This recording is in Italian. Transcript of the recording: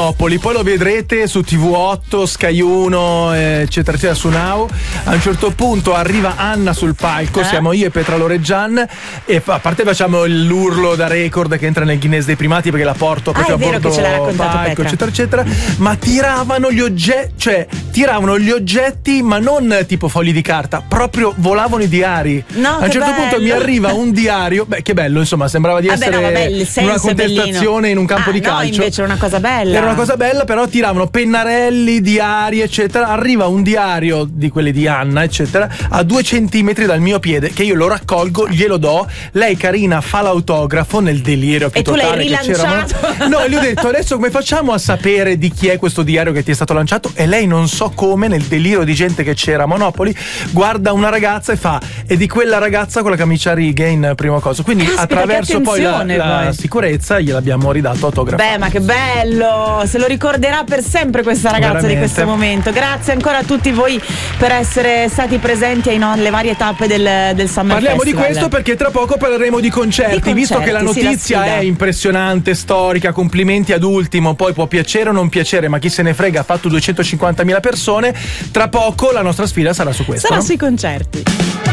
Monopoli, poi lo vedrete su TV8, Sky 1, eccetera, eccetera, su Now. A un certo punto arriva Anna sul palco, siamo io e Petra Loreggian, e a parte facciamo l'urlo da record che entra nel Guinness dei primati perché la porto proprio a bordo che ce l'ha raccontato palco, Petra, eccetera, eccetera, ma tiravano gli oggetti, ma non tipo fogli di carta, proprio volavano i diari. No, a un certo punto mi arriva un diario, che bello, insomma, sembrava di essere in una contestazione in un campo di calcio. Invece era una cosa bella. Era una cosa bella, però tiravano pennarelli, diari, eccetera. Arriva un diario di quelli di Anna, eccetera, a 2 centimetri dal mio piede, che io lo raccolgo, glielo do. Lei, carina, fa l'autografo nel delirio più totale. E tu l'hai rilanciato? No, gli ho detto: adesso come facciamo a sapere di chi è questo diario che ti è stato lanciato? E lei, non so come, nel delirio di gente che c'era a Monopoli, guarda una ragazza e fa: è di quella ragazza con la camicia a righe in prima cosa. Quindi attraverso poi la sicurezza gliel'abbiamo ridato autografo. Beh, ma che bello! Se lo ricorderà per sempre questa ragazza. Veramente. Di questo momento. Grazie ancora a tutti voi per essere stati presenti alle varie tappe del Summer Parliamo Festival. di questo perché tra poco parleremo di concerti, visto che la notizia è impressionante, storica, complimenti ad Ultimo, poi può piacere o non piacere, ma chi se ne frega, ha fatto 250.000 persone. Tra poco la nostra sfida sarà su questo. Sarà sui concerti.